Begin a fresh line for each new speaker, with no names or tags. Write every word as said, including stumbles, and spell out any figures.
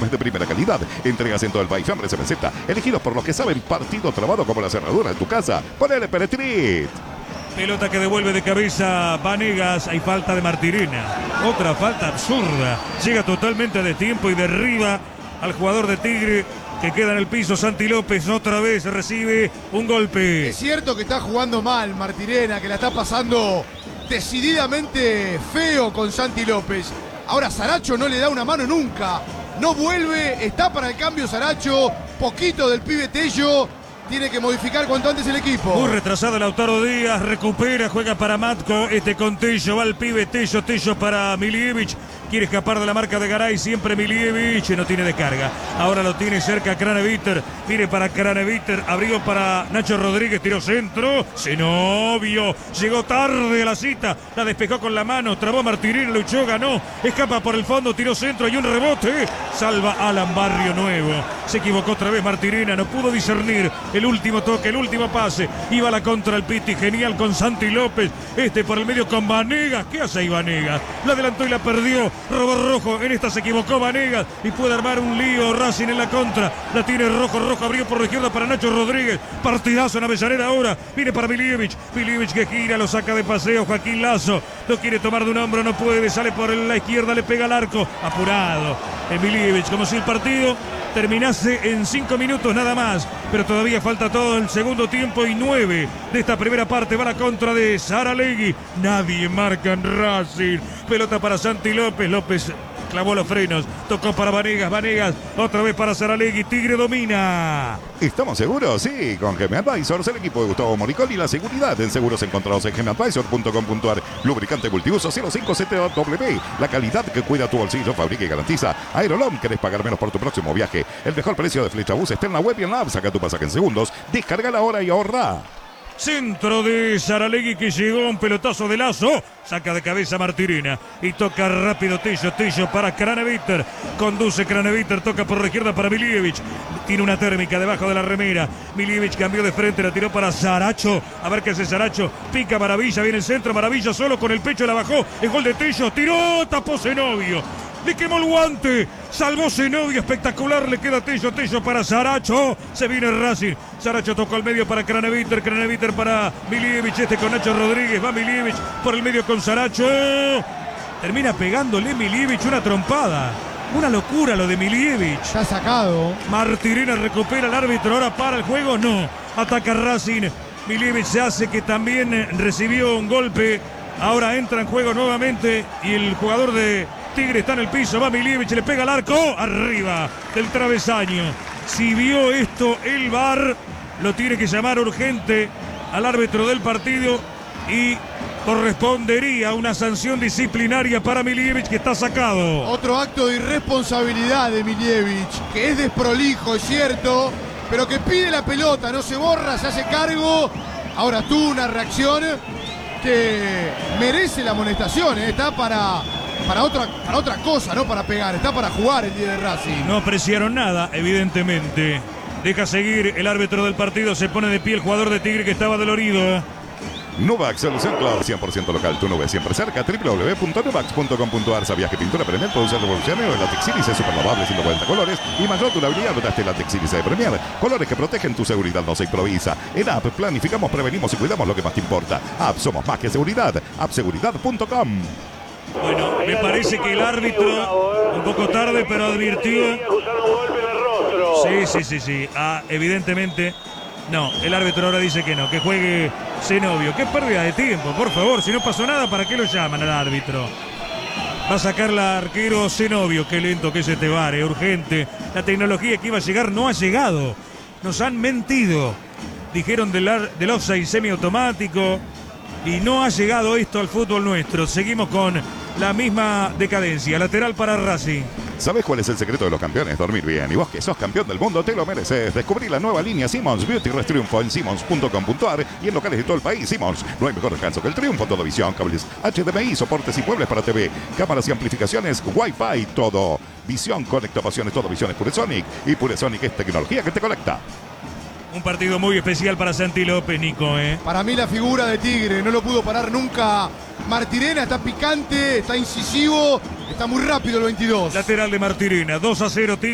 Informes de primera calidad. Entregas en todo el país. Fiambres M Z. Elegidos por los que saben. Partido trabado como la cerradura en tu casa. Ponele Peretrit.
Pelota que devuelve de cabeza Vanegas. Hay falta de Martirena. Otra falta absurda. Llega totalmente de tiempo y derriba al jugador de Tigre, que queda en el piso. Santi López otra vez recibe un golpe.
Es cierto que está jugando mal Martirena, que la está pasando decididamente feo con Santi López. Ahora Saracho no le da una mano nunca. No vuelve, está para el cambio Saracho. Poquito del pibe Tello. Tiene que modificar cuanto antes el equipo.
Muy retrasado Lautaro Díaz, recupera, juega para Matko, este con Tello, va el pibe Tello, Tello para Milievich, quiere escapar de la marca de Garay, siempre Milievich, no tiene descarga, ahora lo tiene cerca Craneviter, viene para Craneviter, abrió para Nacho Rodríguez, tiró centro, Zenobio, llegó tarde a la cita, la despejó con la mano, trabó a Martirena, luchó, ganó, escapa por el fondo, tiró centro, hay un rebote, salva Alan Barrio Nuevo, se equivocó otra vez Martirena, no pudo discernir el último toque, el último pase, iba a la contra el Piti, genial con Santi López, este por el medio con Vanegas, ¿qué hace ahí Vanegas? La adelantó y la perdió, robó Rojo, en esta se equivocó Vanegas y puede armar un lío Racing en la contra, la tiene Rojo, Rojo abrió por la izquierda para Nacho Rodríguez, partidazo en Avellaneda ahora, viene para Milievich, Milievich que gira, lo saca de paseo, Joaquín Lazo, lo quiere tomar de un hombro, no puede, sale por la izquierda, le pega al arco, apurado, en Milievich, como si el partido terminase en cinco minutos nada más, pero todavía falta todo el segundo tiempo y nueve de esta primera parte. Va la contra de Saralegui, nadie marca en Racing, pelota para Santi López, López clavó los frenos, tocó para Vanegas, Vanegas, otra vez para Saralegui, Tigre domina.
¿Estamos seguros? Sí, con G M Advisors, el equipo de Gustavo Moricón y la seguridad en seguros encontrados en gm advisor punto com punto ar. Lubricante multiuso cero cinco siete W, la calidad que cuida tu bolsillo, fabrica y garantiza. Aerolom, ¿querés pagar menos por tu próximo viaje? El mejor precio de Flechabús está en la web y en la app. Saca tu pasaje en segundos, descarga la hora y ahorra.
Centro de Saralegui que llegó, un pelotazo de Lazo, saca de cabeza Martirena y toca rápido Tello, Tello para Craneviter, conduce Craneviter, toca por la izquierda para Milievich, tiene una térmica debajo de la remera, Milievich cambió de frente, la tiró para Saracho, a ver qué hace Saracho, pica Maravilla, viene el centro, Maravilla solo con el pecho la bajó, el gol de Tello, tiró, tapó Zenobio. Le quemó el guante, salvó Zenobio, espectacular, le queda Tello, Tello para Saracho, se viene Racing, Saracho tocó al medio para Craneviter, Craneviter para Milievich, este con Nacho Rodríguez, va Milievich por el medio con Saracho, termina pegándole Milievich una trompada, una locura lo de Milievich.
Está sacado.
Martirena recupera el árbitro, ahora para el juego, no, ataca Racing, Milievich se hace que también recibió un golpe, ahora entra en juego nuevamente y el jugador de Tigre está en el piso, va Milievich, le pega al arco, arriba del travesaño. Si vio esto el V A R, lo tiene que llamar urgente al árbitro del partido y correspondería una sanción disciplinaria para Milievich, que está sacado.
Otro acto de irresponsabilidad de Milievich, que es desprolijo, es cierto, pero que pide la pelota, no se borra, se hace cargo. Ahora tuvo una reacción que merece la amonestación, ¿eh? Está para... Para otra, para otra cosa, no para pegar, está para jugar el día de Racing.
No apreciaron nada, evidentemente. Deja seguir el árbitro del partido, se pone de pie el jugador de Tigre que estaba dolorido.
Nuvax, solución cloud cien por ciento local, tu nube siempre cerca, w w w punto nuvax punto com punto ar. ¿Sabías que pintura Premier produce revolucionario de látex sílice super lavable, ciento cuarenta colores y mayor durabilidad? Notaste látex sílice de Premier, colores que protegen tu seguridad, no se improvisa. En App planificamos, prevenimos y cuidamos lo que más te importa. App, somos más que seguridad, app seguridad punto com.
Bueno, me parece que el árbitro, un poco tarde, pero advirtió. Sí, sí, sí, sí. Ah, evidentemente, no. El árbitro ahora dice que no, que juegue Zenobio. Qué pérdida de tiempo, por favor. Si no pasó nada, ¿para qué lo llaman al árbitro? Va a sacar la arquero Zenobio. Qué lento que es este V A R, urgente. La tecnología que iba a llegar no ha llegado. Nos han mentido. Dijeron del, del offside semiautomático. Y no ha llegado esto al fútbol nuestro. Seguimos con la misma decadencia. Lateral para Racing.
¿Sabes cuál es el secreto de los campeones? Dormir bien. Y vos que sos campeón del mundo te lo mereces. Descubrí la nueva línea Simmons Beauty Rest Triunfo en simmons punto com punto ar y en locales de todo el país. Simmons, no hay mejor descanso que el triunfo. Todo visión, cables H D M I, soportes y muebles para T V, cámaras y amplificaciones, Wi-Fi, todo. Visión, conecta pasiones, todo visión es Puresonic. Y Puresonic es tecnología que te conecta.
Un partido muy especial para Santi López, Nico, ¿eh?
Para mí la figura de Tigre, no lo pudo parar nunca Martirena, está picante, está incisivo, está muy rápido el veintidós.
Lateral de Martirena, dos a cero Tigre.